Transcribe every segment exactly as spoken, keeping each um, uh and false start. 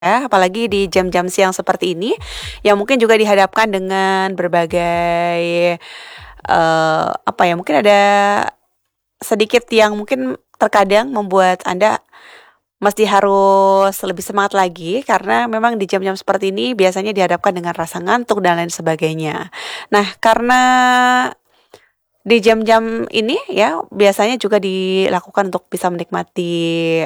Ya, apalagi di jam-jam siang seperti ini, yang mungkin juga dihadapkan dengan berbagai, eee, apa ya, mungkin ada sedikit yang mungkin terkadang membuat Anda mesti harus lebih semangat lagi, karena memang di jam-jam seperti ini biasanya dihadapkan dengan rasa ngantuk dan lain sebagainya. Nah, karena di jam-jam ini ya, biasanya juga dilakukan untuk bisa menikmati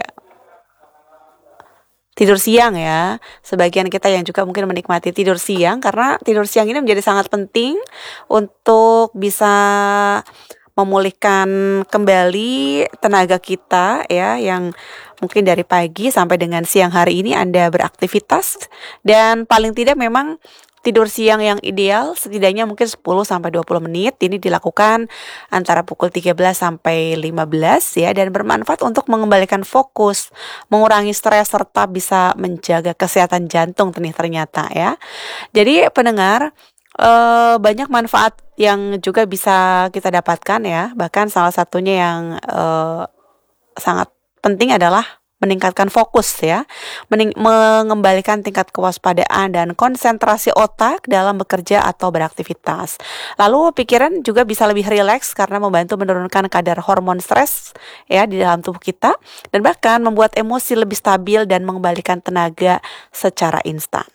tidur siang ya. Sebagian kita yang juga mungkin menikmati tidur siang, karena tidur siang ini menjadi sangat penting untuk bisa memulihkan kembali tenaga kita ya, yang mungkin dari pagi sampai dengan siang hari ini Anda beraktivitas, dan paling tidak memang tidur siang yang ideal setidaknya mungkin sepuluh sampai dua puluh menit. Ini dilakukan antara pukul tiga belas sampai lima belas ya, dan bermanfaat untuk mengembalikan fokus, mengurangi stres, serta bisa menjaga kesehatan jantung nih ternyata ya. Jadi pendengar, eee, banyak manfaat yang juga bisa kita dapatkan ya, bahkan salah satunya yang, eee, sangat penting adalah meningkatkan fokus ya, mening mengembalikan tingkat kewaspadaan dan konsentrasi otak dalam bekerja atau beraktivitas. Lalu pikiran juga bisa lebih rileks karena membantu menurunkan kadar hormon stres ya di dalam tubuh kita, dan bahkan membuat emosi lebih stabil dan mengembalikan tenaga secara instan.